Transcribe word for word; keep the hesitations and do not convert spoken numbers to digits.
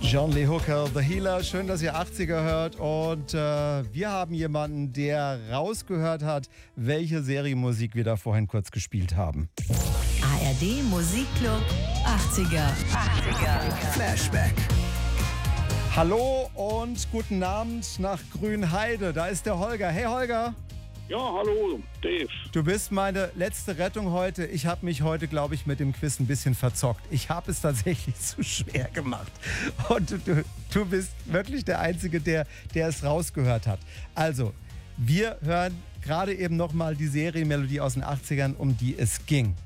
John Lee Hooker, The Healer. Schön, dass ihr achtziger hört. Und äh, wir haben jemanden, der rausgehört hat, welche Serienmusik wir da vorhin kurz gespielt haben. A R D Musikclub achtziger. achtziger. Flashback. Hallo und guten Abend nach Grünheide. Da ist der Holger. Hey Holger. Ja, hallo, Dave. Du bist meine letzte Rettung heute. Ich habe mich heute, glaube ich, mit dem Quiz ein bisschen verzockt. Ich habe es tatsächlich zu schwer gemacht. Und du, du bist wirklich der Einzige, der, der es rausgehört hat. Also, wir hören gerade eben nochmal die Serienmelodie aus den achtzigern, um die es ging.